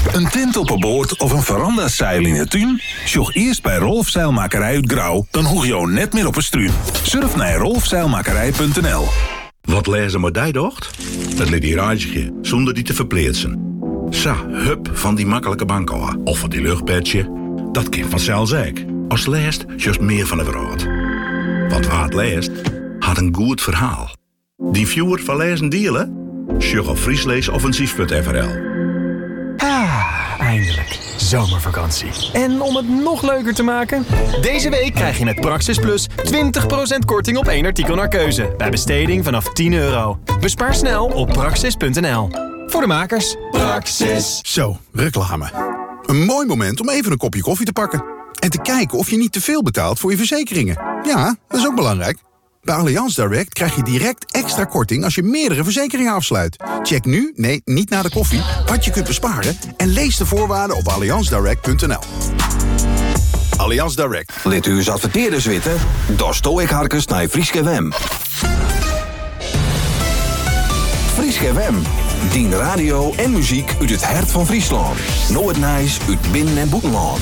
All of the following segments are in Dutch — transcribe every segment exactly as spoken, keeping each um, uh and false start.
Een tent op een boord of een verandazeil in de tuin? Zoek eerst bij Rolf Zeilmakerij uit Grauw, dan hoeg je ook net meer op een struin. Surf naar rolf zeilmakerij punt n l. Wat lezen maar die docht? Het literaatje, zonder die te verpleetsen. Sa, hup van die makkelijke bank af. Of van die luchtpetje. Dat kind vanzelfs ik. Als leest, juist meer van de wereld. Want waar het leest, had een goed verhaal. Die viewer van lezen dealen? Sjug op friesleesoffensief punt f r l. Ah, eindelijk. Zomervakantie. En om het nog leuker te maken? Deze week krijg je met Praxis Plus twintig procent korting op één artikel naar keuze. Bij besteding vanaf tien euro. Bespaar snel op praxis punt n l. Voor de makers. Praxis. Zo, reclame. Een mooi moment om even een kopje koffie te pakken. En te kijken of je niet te veel betaalt voor je verzekeringen. Ja, dat is ook belangrijk. Bij Allianz Direct krijg je direct extra korting als je meerdere verzekeringen afsluit. Check nu, nee, niet na de koffie, wat je kunt besparen en lees de voorwaarden op allianz direct punt n l. Allianz Direct. Let u eens adverteerders weten? Daar sto ik harkens naar Frieske Wem. Frieske Wem. Dien radio en muziek uit het hart van Friesland. Nooit nijs uit binnen- en boetenland.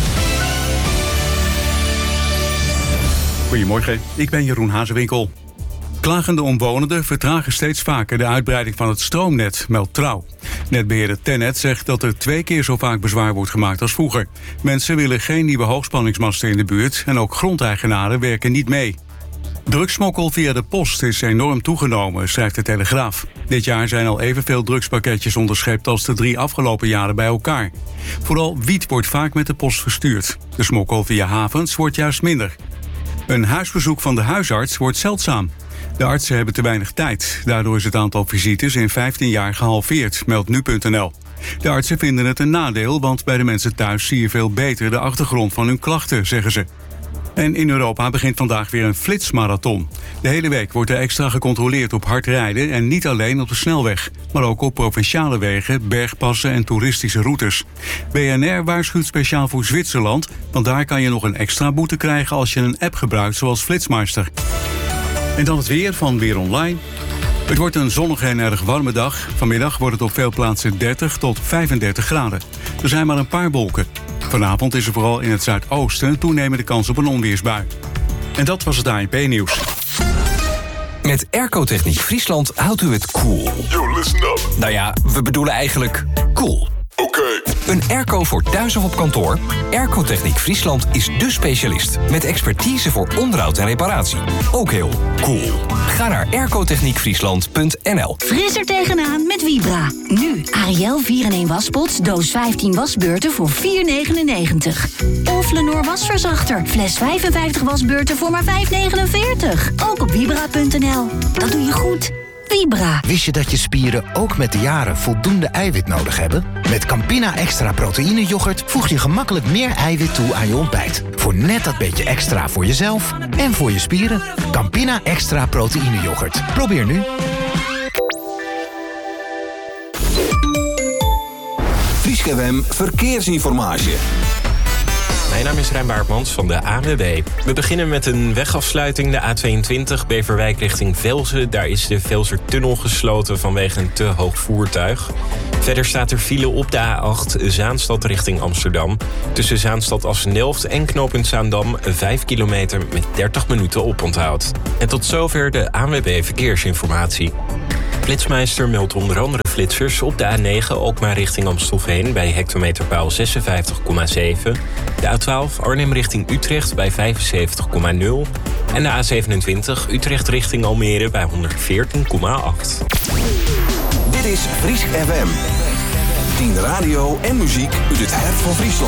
Goedemorgen, ik ben Jeroen Hazewinkel. Klagende omwonenden vertragen steeds vaker de uitbreiding van het stroomnet, meldt Trouw. Netbeheerder Tennet zegt dat er twee keer zo vaak bezwaar wordt gemaakt als vroeger. Mensen willen geen nieuwe hoogspanningsmasten in de buurt en ook grondeigenaren werken niet mee. Drugssmokkel via de post is enorm toegenomen, schrijft de Telegraaf. Dit jaar zijn al evenveel drugspakketjes onderschept als de drie afgelopen jaren bij elkaar. Vooral wiet wordt vaak met de post verstuurd. De smokkel via havens wordt juist minder. Een huisbezoek van de huisarts wordt zeldzaam. De artsen hebben te weinig tijd. Daardoor is het aantal visites in vijftien jaar gehalveerd, meldt nu punt n l. De artsen vinden het een nadeel, want bij de mensen thuis zie je veel beter de achtergrond van hun klachten, zeggen ze. En in Europa begint vandaag weer een flitsmarathon. De hele week wordt er extra gecontroleerd op hard rijden en niet alleen op de snelweg, maar ook op provinciale wegen, bergpassen en toeristische routes. B N R waarschuwt speciaal voor Zwitserland, want daar kan je nog een extra boete krijgen als je een app gebruikt zoals Flitsmeister. En dan het weer van Weer Online. Het wordt een zonnige en erg warme dag. Vanmiddag wordt het op veel plaatsen dertig tot vijfendertig graden. Er zijn maar een paar wolken. Vanavond is er vooral in het zuidoosten een toenemende kans op een onweersbui. En dat was het A N P-nieuws. Met Airco-techniek Friesland houdt u het cool. Yo, listen up. Nou ja, we bedoelen eigenlijk cool. Oké. Okay. Een airco voor thuis of op kantoor? Airco-techniek Friesland is dé specialist. Met expertise voor onderhoud en reparatie. Ook heel cool. Ga naar airco-techniek friesland punt n l. Fris er tegenaan met Vibra. Nu Ariel vier in één waspots, doos vijftien wasbeurten voor vier negenennegentig. Of Lenor wasverzachter, fles vijfenvijftig wasbeurten voor maar vijf negenenveertig. Ook op vibra punt n l. Dat doe je goed. Vibra. Wist je dat je spieren ook met de jaren voldoende eiwit nodig hebben? Met Campina Extra Proteïne Yoghurt voeg je gemakkelijk meer eiwit toe aan je ontbijt. Voor net dat beetje extra voor jezelf en voor je spieren. Campina Extra Proteïne Yoghurt. Probeer nu. Frieske Wem Verkeersinformatie. Mijn naam is Rijn Baartmans van de A N W B. We beginnen met een wegafsluiting, de A tweeëntwintig, Beverwijk richting Velzen. Daar is de Velsertunnel gesloten vanwege een te hoog voertuig. Verder staat er file op de A acht, Zaanstad richting Amsterdam. Tussen Zaanstad Assendelft en knooppunt Zaandam, vijf kilometer met dertig minuten oponthoud. En tot zover de A N W B Verkeersinformatie. Flitsmeister meldt onder andere flitsers op de A negen, Alkmaar richting Amstelveen bij hectometerpaal zesenvijftig komma zeven. De A twaalf, Arnhem richting Utrecht bij vijfenzeventig komma nul. En de A zevenentwintig, Utrecht richting Almere bij honderdveertien komma acht. Dit is Friesk F M. tien radio en muziek uit het hart van Friesland.